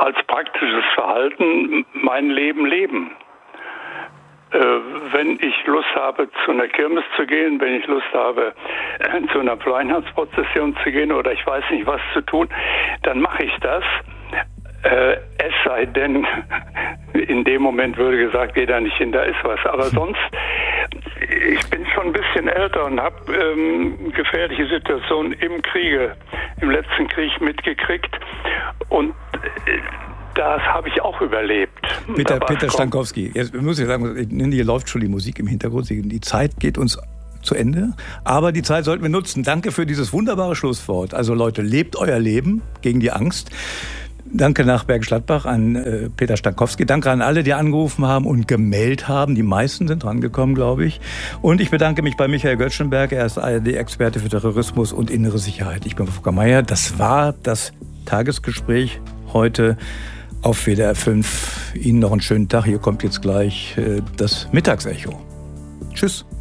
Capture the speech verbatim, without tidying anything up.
als praktisches Verhalten mein Leben leben. Äh, wenn ich Lust habe, zu einer Kirmes zu gehen, wenn ich Lust habe, äh, zu einer Weihnachtsprozession zu gehen oder ich weiß nicht, was zu tun, dann mache ich das. Äh, es sei denn, in dem Moment würde gesagt, geh da nicht hin, da ist was. Aber sonst, ich bin schon ein bisschen älter und habe ähm, gefährliche Situationen im Kriege, im letzten Krieg mitgekriegt. Und äh, das habe ich auch überlebt. Peter, Peter Stankowski, jetzt muss ich sagen, hier läuft schon die Musik im Hintergrund. Die Zeit geht uns zu Ende, aber die Zeit sollten wir nutzen. Danke für dieses wunderbare Schlusswort. Also Leute, lebt euer Leben gegen die Angst. Danke nach Bergisch Gladbach an äh, Peter Stankowski. Danke an alle, die angerufen haben und gemeldet haben. Die meisten sind drangekommen, glaube ich. Und ich bedanke mich bei Michael Göttschenberg. Er ist A R D-Experte für Terrorismus und innere Sicherheit. Ich bin Volker Meier. Das war das Tagesgespräch heute auf W D R fünf. Ihnen noch einen schönen Tag. Hier kommt jetzt gleich äh, das Mittagsecho. Tschüss.